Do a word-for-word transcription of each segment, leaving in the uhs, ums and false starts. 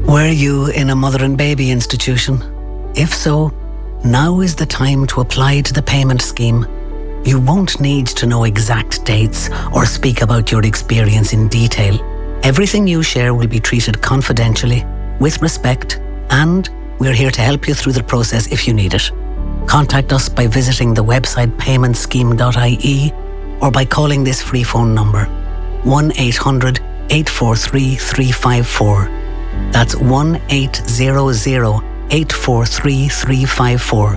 Were you in a mother and baby institution? If so, now is the time to apply to the payment scheme. You won't need to know exact dates or speak about your experience in detail. Everything you share will be treated confidentially, with respect, and we're here to help you through the process if you need it. Contact us by visiting the website payment scheme dot I E or by calling this free phone number one eight hundred, eight four three, three five four. That's one eight hundred, eight four three, three five four.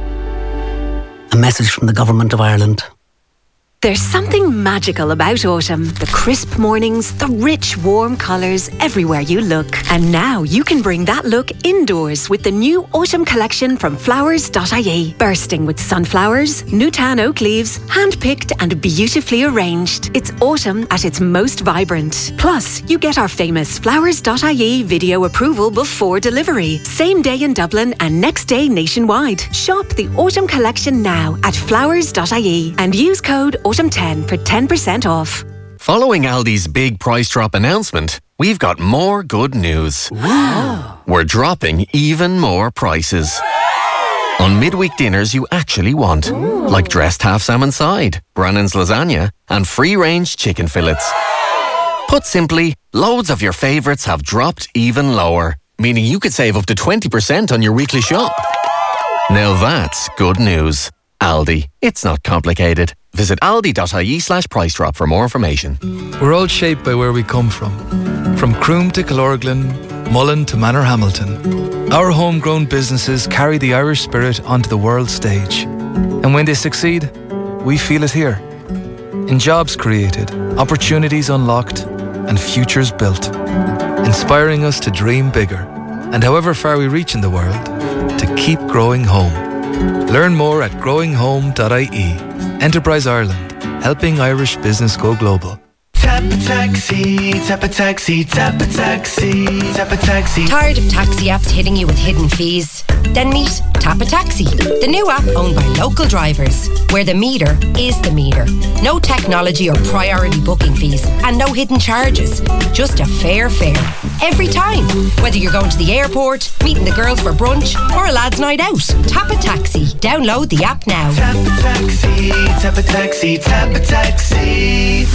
A message from the Government of Ireland. There's something magical about autumn. The crisp mornings, the rich, warm colours everywhere you look. And now you can bring that look indoors with the new autumn collection from flowers dot I E. Bursting with sunflowers, Newtown oak leaves, hand-picked and beautifully arranged. It's autumn at its most vibrant. Plus, you get our famous flowers dot I E video approval before delivery. Same day in Dublin and next day nationwide. Shop the autumn collection now at flowers dot I E and use code autumn ten for ten percent off. Following Aldi's big price drop announcement, we've got more good news. Wow. We're dropping even more prices. On midweek dinners you actually want, Ooh. Like dressed half salmon side, Brannan's lasagna, and free-range chicken fillets. Put simply, loads of your favourites have dropped even lower, meaning you could save up to twenty percent on your weekly shop. Now that's good news. Aldi. It's not complicated. Visit aldi dot I E slash price drop for more information. We're all shaped by where we come from. From Croom to Killorglin, Mullen to Manorhamilton. Our homegrown businesses carry the Irish spirit onto the world stage. And when they succeed, we feel it here. In jobs created, opportunities unlocked, and futures built. Inspiring us to dream bigger. And however far we reach in the world, to keep growing home. Learn more at growing home dot I E. Enterprise Ireland, helping Irish business go global. Tap a taxi, tap a taxi, tap a taxi, tap a taxi. Tired of taxi apps hitting you with hidden fees? Then meet Tap a Taxi, the new app owned by local drivers, where the meter is the meter. No technology or priority booking fees, and no hidden charges. Just a fair fare. Every time. Whether you're going to the airport, meeting the girls for brunch, or a lad's night out. Tap a Taxi. Download the app now. Tap a taxi, tap a taxi, tap a taxi.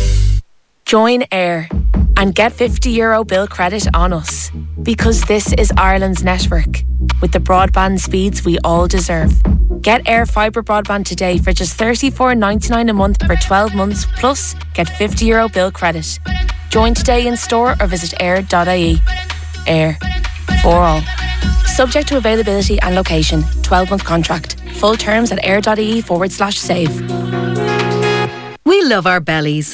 Join Air and get fifty euro bill credit on us, because this is Ireland's network with the broadband speeds we all deserve. Get Air Fibre broadband today for just thirty-four ninety-nine a month for twelve months, plus get fifty euro bill credit. Join today in store or visit air dot I E. Air. For all. Subject to availability and location. twelve month contract. Full terms at air dot I E forward slash save. We love our bellies,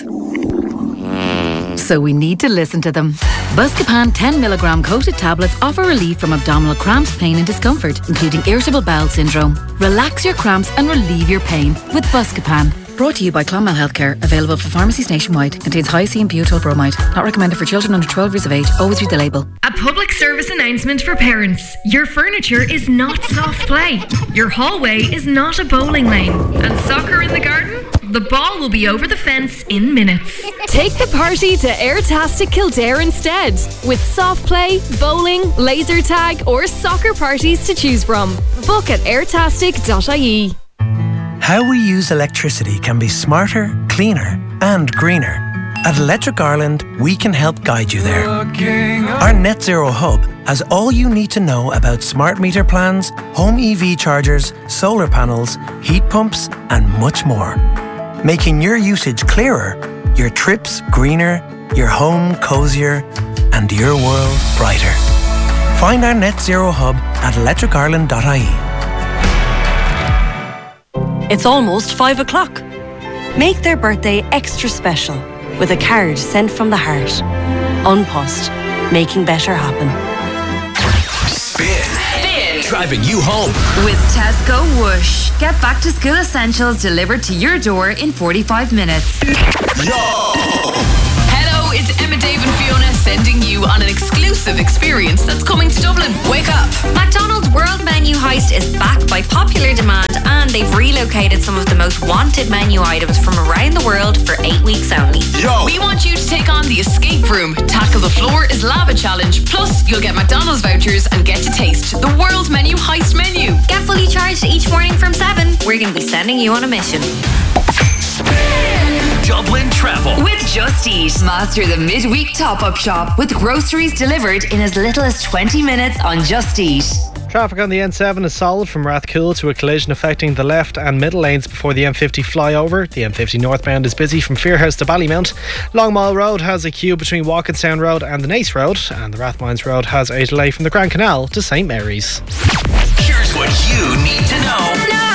so we need to listen to them. Buscopan ten milligram coated tablets offer relief from abdominal cramps, pain and discomfort, including irritable bowel syndrome. Relax your cramps and relieve your pain with Buscopan. Brought to you by Clonmel Healthcare. Available for pharmacies nationwide. Contains hyoscine butyl bromide. Not recommended for children under twelve years of age. Always read the label. A public service announcement for parents. Your furniture is not soft play. Your hallway is not a bowling lane. And soccer in the garden? The ball will be over the fence in minutes. Take the party to Airtastic Kildare instead. With soft play, bowling, laser tag or soccer parties to choose from. Book at airtastic dot I E. How we use electricity can be smarter, cleaner and greener. At Electric Ireland, we can help guide you there. Our Net Zero Hub has all you need to know about smart meter plans, home E V chargers, solar panels, heat pumps and much more. Making your usage clearer, your trips greener, your home cozier and your world brighter. Find our Net Zero Hub at electric ireland dot I E. It's almost five o'clock. Make their birthday extra special with a card sent from the heart. Unpost, making better happen. Spin. Spin. Driving you home. With Tesco Whoosh. Get back to school essentials delivered to your door in forty-five minutes. Yo! Hello, it's Emma, Dave and Fiona sending you on an exclusive experience that's coming to Dublin. Wake up! McDonald's World Menu Heist is back by popular demand and they've relocated some of the most wanted menu items from around the world for eight weeks only. Yo! We want you to take on the escape room. Tackle the Floor is Lava Challenge. Plus, you'll get McDonald's vouchers and get to taste the world menu heist menu. Get fully charged each morning from seven. We're going to be sending you on a mission. Dublin Travel with Just Eat. Master the midweek top-up shop with groceries delivered in as little as twenty minutes on Just Eat. Traffic on the N seven is solid from Rathcoole to a collision affecting the left and middle lanes before the M fifty flyover. The M fifty northbound is busy from Fearhouse to Ballymount. Longmile Road has a queue between Walkinstown Road and the Nace Road, and the Rathmines Road has a delay from the Grand Canal to St Mary's. Here's what you need to know now.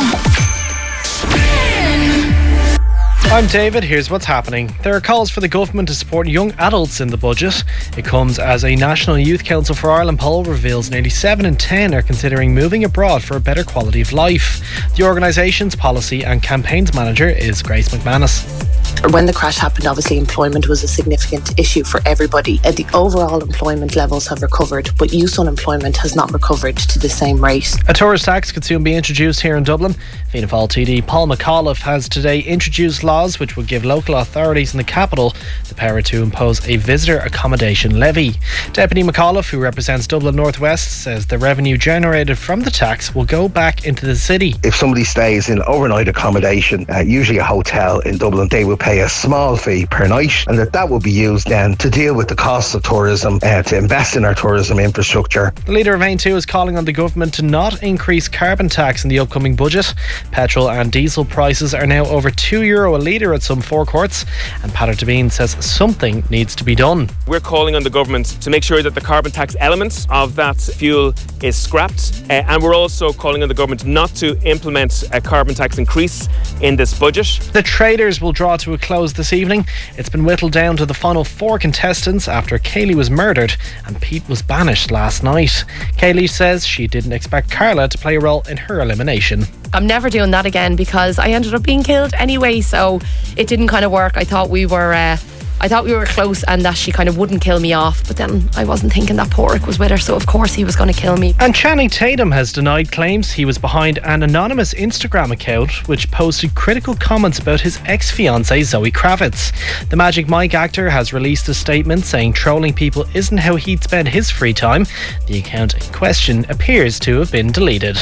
I'm David, here's what's happening. There are calls for the government to support young adults in the budget. It comes as a National Youth Council for Ireland poll reveals nearly seven in ten are considering moving abroad for a better quality of life. The organisation's policy and campaigns manager is Grace McManus. When the crash happened, obviously employment was a significant issue for everybody. Uh, the overall employment levels have recovered, but youth unemployment has not recovered to the same rate. A tourist tax could soon be introduced here in Dublin. Fianna Fáil T D Paul McAuliffe has today introduced laws which would give local authorities in the capital the power to impose a visitor accommodation levy. Deputy McAuliffe, who represents Dublin North West, says the revenue generated from the tax will go back into the city. If somebody stays in overnight accommodation, uh, usually a hotel in Dublin, they will pay a small fee per night, and that that will be used then to deal with the costs of tourism, uh, to invest in our tourism infrastructure. The leader of Ain two is calling on the government to not increase carbon tax in the upcoming budget. Petrol and diesel prices are now over two euro a litre at some forecourts, and Patrick Devine says something needs to be done. We're calling on the government to make sure that the carbon tax element of that fuel is scrapped, uh, and we're also calling on the government not to implement a carbon tax increase in this budget. The traders will draw to a close this evening. It's been whittled down to the final four contestants after Kaylee was murdered and Pete was banished last night. Kaylee says she didn't expect Carla to play a role in her elimination. I'm never doing that again because I ended up being killed anyway, so it didn't kind of work. I thought we were uh, I thought we were close and that she kind of wouldn't kill me off, but then I wasn't thinking that Porrick was with her, so of course he was going to kill me. And Channing Tatum has denied claims he was behind an anonymous Instagram account which posted critical comments about his ex-fiancée Zoe Kravitz. The Magic Mike actor has released a statement saying trolling people isn't how he'd spend his free time. The account in question appears to have been deleted.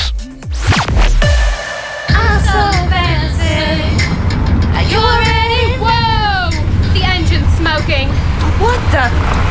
I'm so fancy. Are you ready? Whoa! The engine's smoking. What the?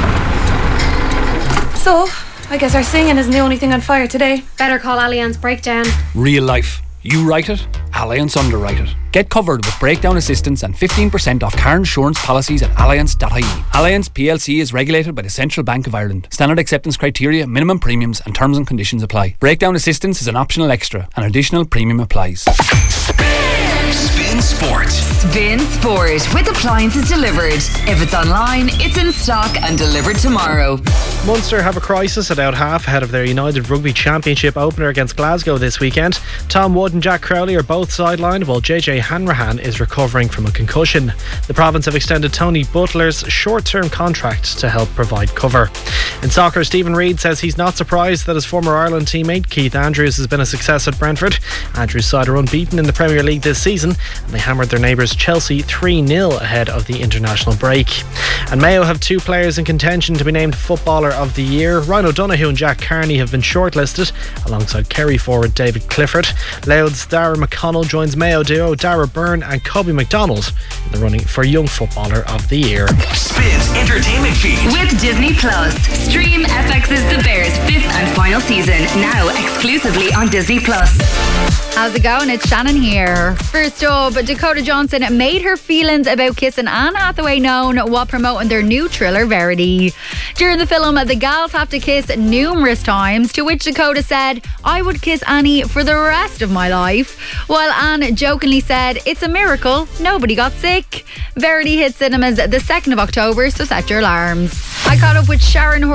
So, I guess our singing isn't the only thing on fire today. Better call Allianz Breakdown. Real life. You write it, Allianz underwrite it. Get covered with breakdown assistance and fifteen percent off car insurance policies at allianz dot I E. Allianz P L C is regulated by the Central Bank of Ireland. Standard acceptance criteria, minimum premiums and terms and conditions apply. Breakdown assistance is an optional extra. An additional premium applies. Spin Sport. Spin Sport with appliances delivered. If it's online, it's in stock and delivered tomorrow. Munster have a crisis at out half ahead of their United Rugby Championship opener against Glasgow this weekend. Tom Wood and Jack Crowley are both sidelined while J J Hanrahan is recovering from a concussion. The province have extended Tony Butler's short-term contract to help provide cover. In soccer, Stephen Reid says he's not surprised that his former Ireland teammate Keith Andrews has been a success at Brentford. Andrews' side are unbeaten in the Premier League this season and they hammered their neighbours Chelsea three nil ahead of the international break. And Mayo have two players in contention to be named Footballer of the Year. Ryan O'Donoghue and Jack Carney have been shortlisted alongside Kerry forward David Clifford. Louth's Dara McConnell joins Mayo duo Dara Byrne and Kobe McDonald in the running for Young Footballer of the Year. Spins Entertainment Feed with Disney Plus. Stream F X's The Bears fifth and final season now exclusively on Disney Plus. How's it going? It's Shannon here. First up, Dakota Johnson made her feelings about kissing Anne Hathaway known while promoting their new thriller Verity. During the film, the gals have to kiss numerous times, to which Dakota said, "I would kiss Annie for the rest of my life," while Anne jokingly said, "It's a miracle, nobody got sick." Verity hits cinemas the second of October, so set your alarms. I caught up with Sharon Horgan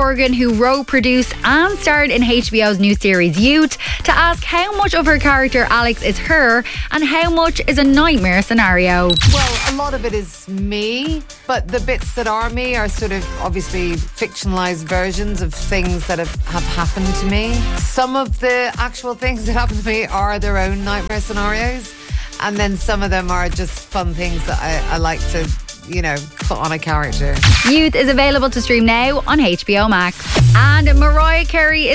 Corrigan, who wrote, produced and starred in H B O's new series Youth, to ask how much of her character Alex is her and how much is a nightmare scenario. Well, a lot of it is me, but the bits that are me are sort of obviously fictionalized versions of things that have, have happened to me. Some of the actual things that happen to me are their own nightmare scenarios, and then some of them are just fun things that I, I like to, you know, put on a character. Youth is available to stream now on H B O Max. And Mariah Carey is